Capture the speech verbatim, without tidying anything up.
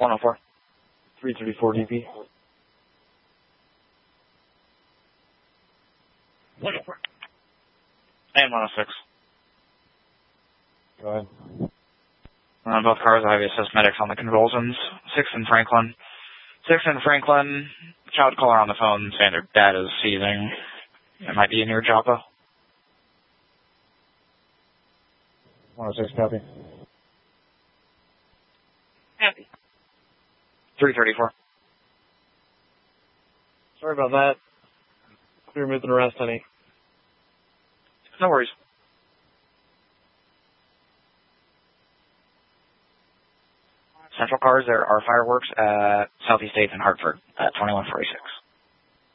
one oh four. three thirty-four D P. one oh four. And one oh six. Go ahead. On both cars, I have assist medics on the convulsions. Six in Franklin. Six in Franklin. Child caller on the phone saying their dad is seizing. It might be in your Joppa. one oh six, copy. Happy. three thirty-four. Sorry about that. Clear moving arrest, honey. No worries. Central cars, there are fireworks at Southeast eighth and Hartford at twenty-one forty-six.